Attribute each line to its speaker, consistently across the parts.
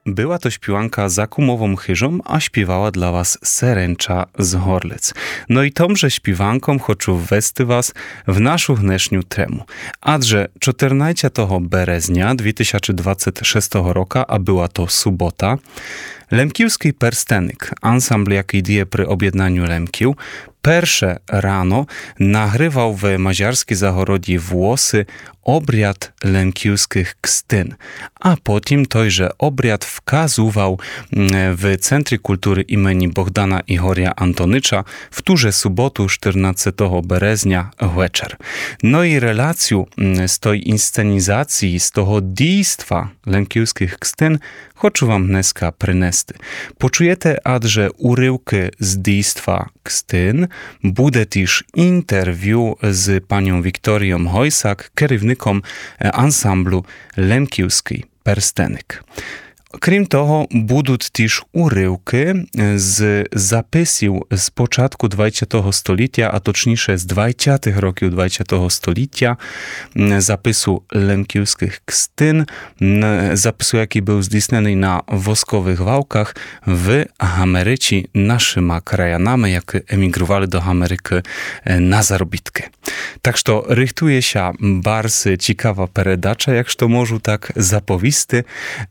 Speaker 1: była to śpiewanka Zakumową Chyżą, a śpiewała dla was Serencza z Horlic. No i tomże śpiewanką хочу ввести вас в нашу гнешню тему. Адже 14 березня 2026 roku, a była to sobota, Lemkiewski Perstenik, ansambl jaki dzieje przy objednaniu Lemkiw, pierwsze rano nagrywał w Maziarskiej Zachorodzi włosy obrяд lemkiewskich kstyn, a potem tojże obrяд wkazywał w Centrum Kultury imieni Bohdana Ihoria Antonycza w turze sobotu 14 bereznia wieczór. No i relację z tej inscenizacji, z tego dijstwa lemkiewskich kstyn хочу wam dneska przynesty. Poczujecie, adże uryłki z dijstwa kstyn, bude też interwiu z panią Wiktorią Hojsak, kierowniką ansamblu Lemkiewski Perstenik. Krім того, будуть też uryłki z zapisів z początku XX століття, a точніше z 20-tych років XX століття, zapisu lemkiewskich kstyn, zapisu, jaki był zdійснений na woskowych wałkach w Ameryce naszyma krajanami, jak emigrowali do Ameryki na zarobitki. Tak, że rychtuje się bardzo ciekawa peredacza, jak to może tak zapowisty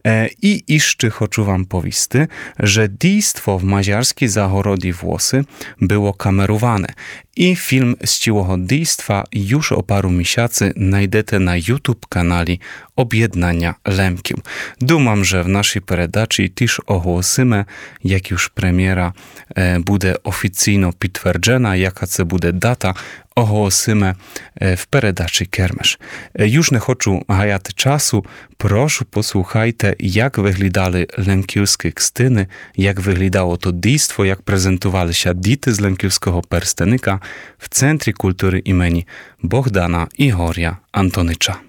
Speaker 1: i jeszcze хочу wam powisty, że dijstwo w Maziarskiej Zachorodzi włosy było kamerowane i film z ciłego dijstwa już o paru miesięcy znajdziecie na YouTube kanali Objednania Lemkiw. Dumam, że w naszej peredaczy też ogłosimy, jak już premiera będzie oficjalnie potwierdzona, jaka to będzie data, ogłosimy w peredaczy Kermesz. Już nie хочу gajać czasu, proszę posłuchajcie, jak wyglądały lemkiewskie kstyny, jak wyglądało to dijstwo, jak prezentowali się dity z Lemkiewskiego Perstenika w Centrum Kultury imieni Bohdana Ihoria Antonycza.